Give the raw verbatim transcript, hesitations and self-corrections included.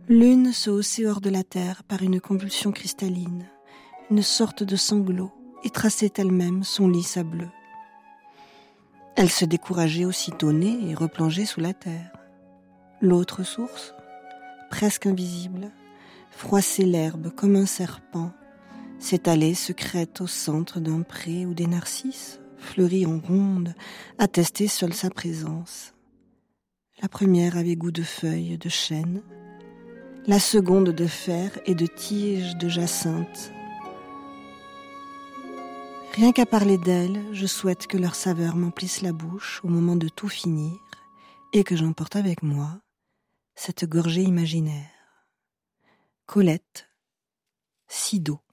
L'une se haussait hors de la terre par une convulsion cristalline, une sorte de sanglot, et traçait elle-même son lit sableux. Elle se décourageait aussitôt née et replongeait sous la terre. L'autre source, presque invisible, froissait l'herbe comme un serpent, s'étalait secrète au centre d'un pré où des narcisses, fleuris en ronde, attestaient seule sa présence. La première avait goût de feuilles de chêne, la seconde de fer et de tiges de jacinthe. Rien qu'à parler d'elles, je souhaite que leur saveur m'emplisse la bouche au moment de tout finir et que j'emporte avec moi cette gorgée imaginaire. Colette, Sido.